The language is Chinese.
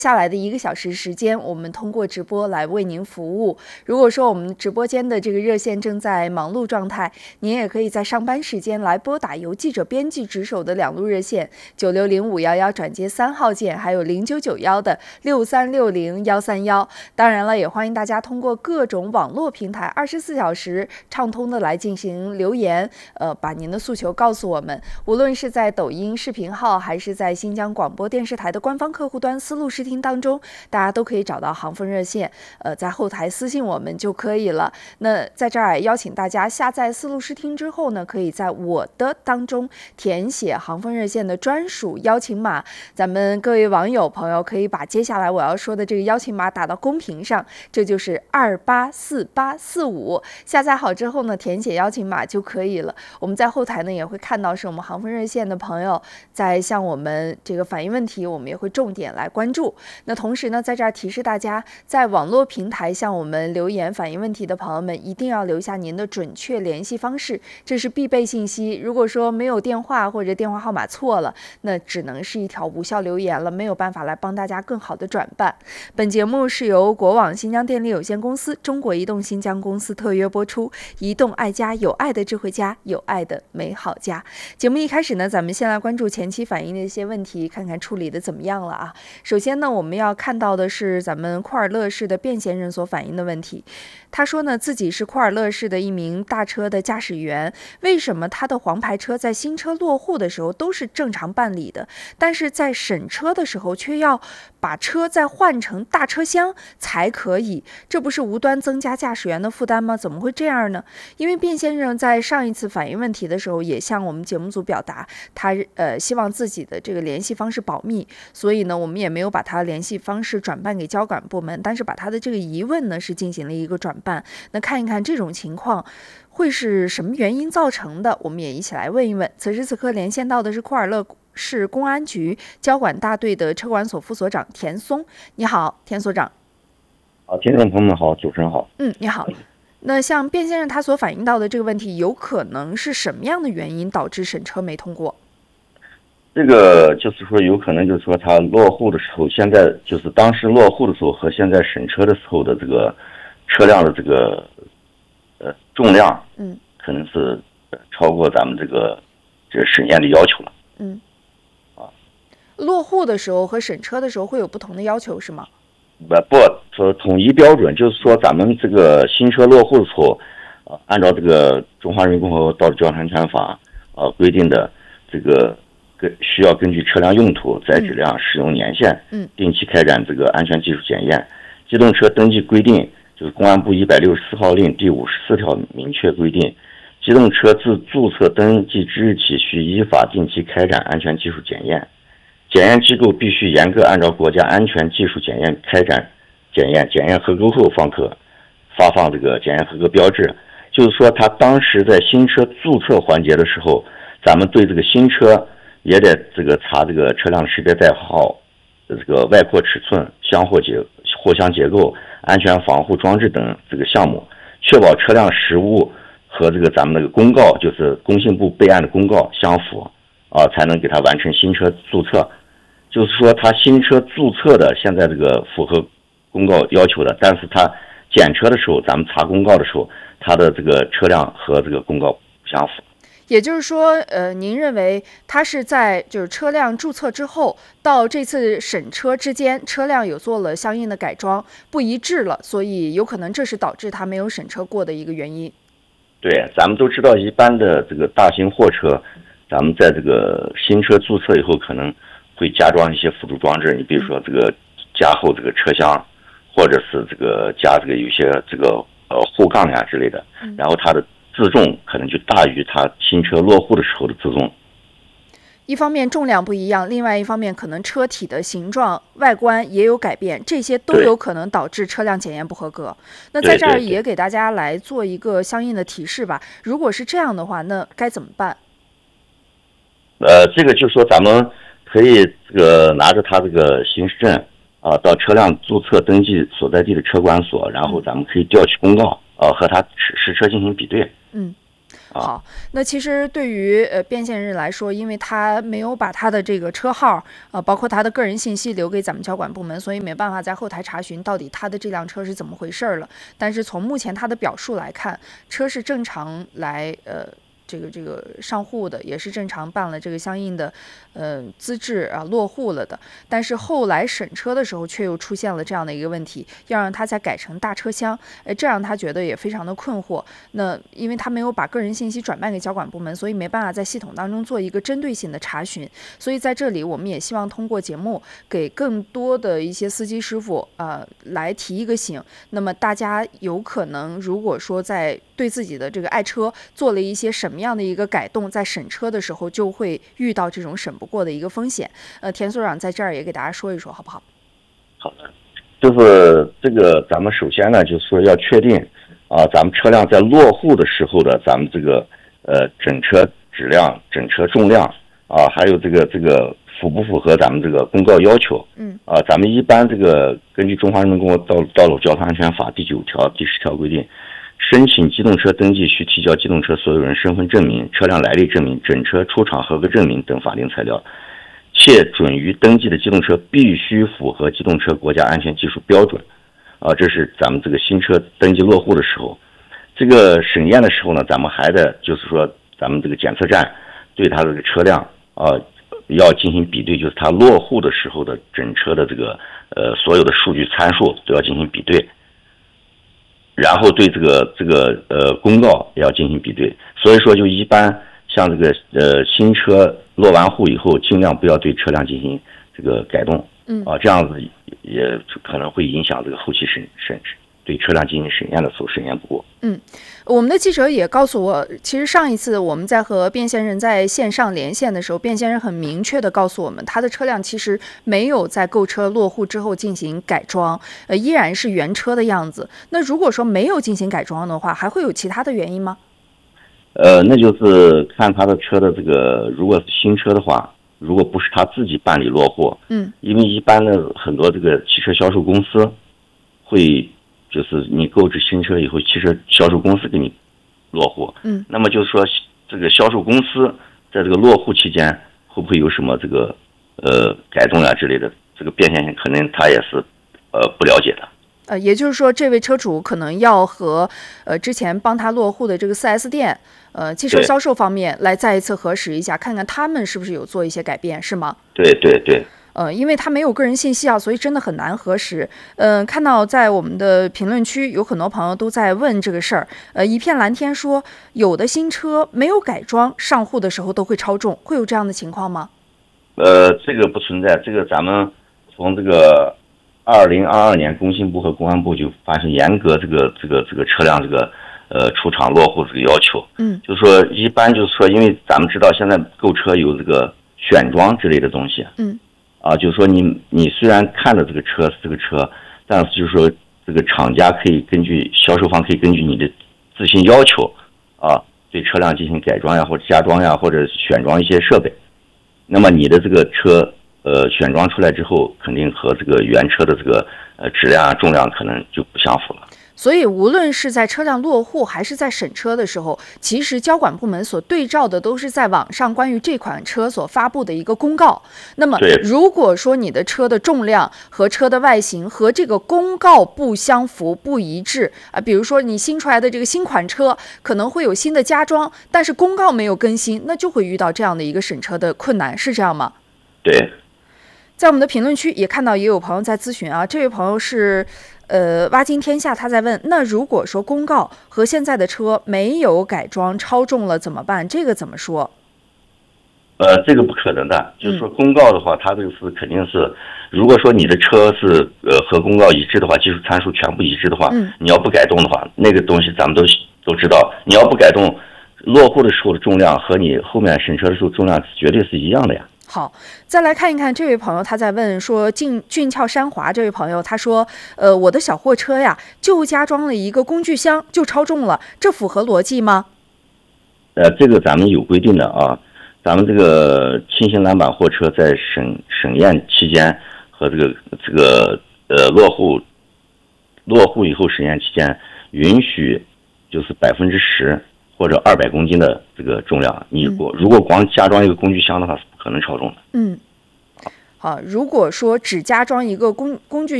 下来的1个小时时间，我们通过直播来为您服务。如果说我们直播间的这个热线正在忙碌状态，您也可以在上班时间来拨打由记者编辑值守的2路热线960511转接3号键，还有0991的6360-131。当然了，也欢迎大家通过各种网络平台24小时畅通的来进行留言，把您的诉求告诉我们。无论是在抖音视频号，还是在新疆广播电视台的官方客户端丝路视听当中，大家都可以找到航风热线，在后台私信我们就可以了。那在这儿邀请大家下载丝路视听之后呢，可以在我的当中填写航风热线的专属邀请码。咱们各位网友朋友可以把接下来我要说的这个邀请码打到公屏上，这就是284845。下载好之后呢，填写邀请码就可以了。我们在后台呢也会看到是我们航风热线的朋友在向我们这个反映问题，我们也会重点来关注。那同时呢，在这儿提示大家，在网络平台向我们留言反映问题的朋友们，一定要留下您的准确联系方式，这是必备信息。如果说没有电话或者电话号码错了，那只能是一条无效留言了，没有办法来帮大家更好的转办。本节目是由国网新疆电力有限公司、中国移动新疆公司特约播出。移动爱家，有爱的智慧家，有爱的美好家。节目一开始呢，咱们先来关注前期反映的一些问题，看看处理的怎么样了啊。首先呢，我们要看到的是咱们库尔勒市的卞先生所反映的问题。他说呢，自己是库尔勒市的一名大车的驾驶员，为什么他的黄牌车在新车落户的时候都是正常办理的，但是在审车的时候却要把车再换成大车厢才可以？这不是无端增加驾驶员的负担吗？怎么会这样呢？因为卞先生在上一次反映问题的时候也向我们节目组表达，他希望自己的这个联系方式保密，所以呢我们也没有把他的联系方式转办给交管部门，但是把他的这个疑问呢是进行了一个转办。那看一看这种情况会是什么原因造成的，我们也一起来问一问。此时此刻连线到的是库尔勒市公安局交管大队的车管所副所长田松。你好，田所长。 听众朋友们好，主持人好。 你好。那像卞先生他所反映到的这个问题，有可能是什么样的原因导致审车没通过？ 这个就是说有可能就是说他落户的时候，现在就是当时落户的时候和现在审车的时候的这个车辆的这个重量，可能是超过咱们这个审验的要求了。 落户的时候和审车的时候会有不同的要求是吗？ 不说统一标准，就是说咱们这个新车落户的时候，按照这个中华人民共和国道路交通安全法规定的这个需要根据车辆用途、载质量、使用年限，定期开展这个安全技术检验。机动车登记规定就是公安部164号令第54条明确规定，机动车自注册登记之日起，需依法定期开展安全技术检验。检验机构必须严格按照国家安全技术检验开展检验，检验合格后方可发放这个检验合格标志。就是说他当时在新车注册环节的时候，咱们对这个新车也得这个查这个车辆识别代号、这个外扩尺寸、货箱结构、安全防护装置等这个项目，确保车辆实物和这个咱们那个公告，就是工信部备案的公告相符才能给他完成新车注册。就是说他新车注册的现在这个符合公告要求的，但是他检车的时候，咱们查公告的时候，他的这个车辆和这个公告不相符。 也就是说，您认为他是在就是车辆注册之后到这次审车之间，车辆有做了相应的改装，不一致了，所以有可能这是导致他没有审车过的一个原因。 对，咱们都知道，一般的这个大型货车，咱们在这个新车注册以后，可能会加装一些辅助装置，你比如说这个加厚这个车厢，或者是这个加这个有些这个护杠呀之类的，然后它的自重可能就大于它新车落户的时候的自重。 一方面重量不一样，另外一方面可能车体的形状、外观也有改变，这些都有可能导致车辆检验不合格。那在这儿也给大家来做一个相应的提示吧。如果是这样的话，那该怎么办？ 这个就是说咱们可以这个拿着他这个行驶证到车辆注册登记所在地的车管所，然后咱们可以调取公告和他实车进行比对。 好，那其实对于变现人来说，因为他没有把他的这个车号包括他的个人信息留给咱们交管部门，所以没办法在后台查询到底他的这辆车是怎么回事了。但是从目前他的表述来看，车是正常来这个上户的，也是正常办了这个相应的资质落户了的。但是后来审车的时候却又出现了这样的一个问题，要让他再改成大车厢，这让他觉得也非常的困惑。那因为他没有把个人信息转卖给交管部门，所以没办法在系统当中做一个针对性的查询。所以在这里我们也希望通过节目给更多的一些司机师傅来提一个醒。那么大家有可能如果说在对自己的这个爱车做了一些什么样的一个改动，在审车的时候就会遇到这种审不过的一个风险。田所长在这儿也给大家说一说好不好？ 好的，就是这个咱们首先呢，就是说要确定咱们车辆在落户的时候的咱们这个整车质量、整车重量还有这个符不符合咱们这个公告要求。咱们一般这个根据《中华人民共和国道路交通安全法》第9条、第10条规定，申请机动车登记需提交机动车所有人身份证明、车辆来历证明、整车出厂合格证明等法定材料，且准予登记的机动车必须符合机动车国家安全技术标准。这是咱们这个新车登记落户的时候。这个审验的时候呢，咱们还得就是说，咱们这个检测站对它这个车辆要进行比对，就是它落户的时候的整车的这个所有的数据参数都要进行比对。然后对这个公告也要进行比对。所以说就一般像这个新车落完户以后，尽量不要对车辆进行这个改动。这样子也可能会影响这个后期审对车辆进行审验的时候审验不过。 我们的记者也告诉我，其实上一次我们在和卞先生在线上连线的时候，卞先生很明确的告诉我们，他的车辆其实没有在购车落户之后进行改装，依然是原车的样子。那如果说没有进行改装的话，还会有其他的原因吗？ 那就是看他的车的这个，如果是新车的话，如果不是他自己办理落户，因为一般的很多这个汽车销售公司会，就是你购置新车以后，汽车销售公司给你落户，那么就是说这个销售公司在这个落户期间会不会有什么这个改动之类的，这个变现性可能他也是不了解的。 也就是说，这位车主可能要和之前帮他落户的这个 4S 店汽车销售方面来再一次核实一下，看看他们是不是有做一些改变，是吗？ 对。 因为他没有个人信息所以真的很难核实。看到在我们的评论区有很多朋友都在问这个事儿。一片蓝天说，有的新车没有改装，上户的时候都会超重，会有这样的情况吗？ 这个不存在，这个咱们从这个2022年工信部和公安部就发现严格这个车辆这个出厂落户这个要求。就是说一般就是说，因为咱们知道现在购车有这个选装之类的东西。就是说你虽然看着这个车是这个车，但是就是说这个厂家可以根据销售方可以根据你的自行要求对车辆进行改装或者加装或者选装一些设备。那么你的这个车选装出来之后，肯定和这个原车的这个质量重量可能就不相符了。 所以无论是在车辆落户还是在审车的时候，其实交管部门所对照的都是在网上关于这款车所发布的一个公告。那么如果说你的车的重量和车的外形和这个公告不相符不一致比如说你新出来的这个新款车可能会有新的加装，但是公告没有更新，那就会遇到这样的一个审车的困难，是这样吗？ 对。 在我们的评论区也看到也有朋友在咨询这位朋友是挖金天下，他在问，那如果说公告和现在的车没有改装超重了怎么办？这个怎么说？ 这个不可能的，就是说公告的话，它这个是肯定是，如果说你的车是和公告一致的话，技术参数全部一致的话，你要不改动的话，那个东西咱们都知道，你要不改动，落户的时候的重量和你后面审车的时候重量绝对是一样的呀。 好，再来看一看这位朋友，他在问说，俊俏山华这位朋友他说，我的小货车呀就加装了一个工具箱就超重了，这符合逻辑吗？ 这个咱们有规定的咱们这个轻型篮板货车在审验期间和这个落户以后审验期间，允许就是10%或或者200公斤的这个重量，你如果光加装一个工具箱的话，是不可能超重的。 好，如果说只加装一个工具